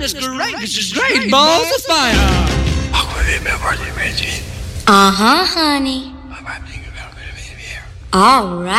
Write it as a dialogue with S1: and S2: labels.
S1: goodness gracious, great balls of fire.
S2: Uh-huh, honey. All right.